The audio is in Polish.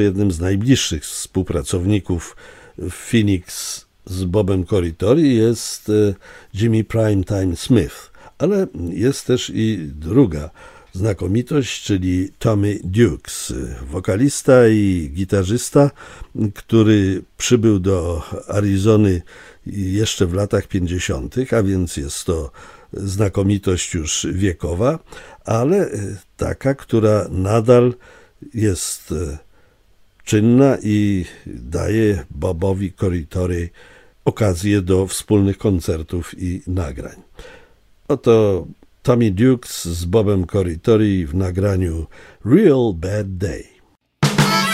Jednym z najbliższych współpracowników Phoenix z Bobem Corritore jest Jimmy Primetime Smith, ale jest też i druga znakomitość, czyli Tommy Dukes, wokalista i gitarzysta, który przybył do Arizony jeszcze w latach 50., a więc jest to znakomitość już wiekowa, ale taka, która nadal jest czynna i daje Bobowi Corritore okazję do wspólnych koncertów i nagrań. Oto Tommy Dukes z Bobem Corritore w nagraniu Real Bad Day.